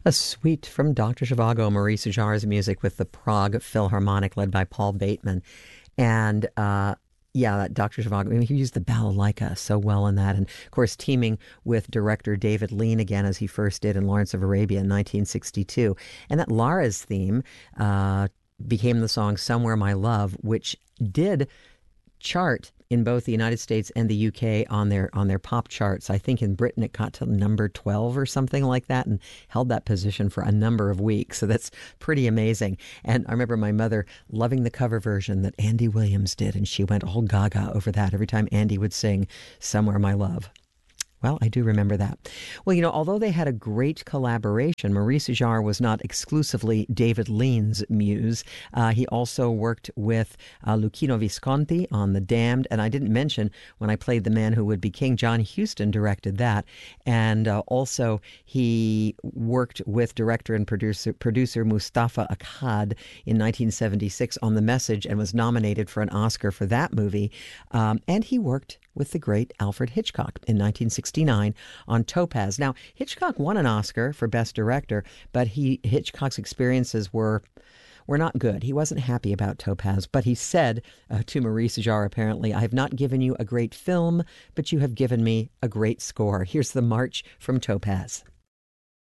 A suite from Dr. Zhivago, Maurice Jarre's music with the Prague Philharmonic led by Paul Bateman. And yeah, Dr. Zhivago, I mean, he used the balalaika so well in that. And of course, teaming with director David Lean again, as he first did in Lawrence of Arabia in 1962. And that Lara's theme became the song Somewhere My Love, which did chart in both the United States and the UK on their pop charts. I think in Britain it got to number 12 or something like that and held that position for a number of weeks. So that's pretty amazing. And I remember my mother loving the cover version that Andy Williams did, and she went all gaga over that every time Andy would sing Somewhere My Love. Well, I do remember that. Well, although they had a great collaboration, Maurice Jarre was not exclusively David Lean's muse. He also worked with Luchino Visconti on The Damned. And I didn't mention when I played The Man Who Would Be King, John Huston directed that. And also he worked with director and producer Mustafa Akkad in 1976 on The Message and was nominated for an Oscar for that movie. And he worked with the great Alfred Hitchcock in 1969 on Topaz. Now, Hitchcock won an Oscar for Best Director, but Hitchcock's experiences were not good. He wasn't happy about Topaz, but he said to Maurice Jarre, apparently, I have not given you a great film, but you have given me a great score. Here's the march from Topaz.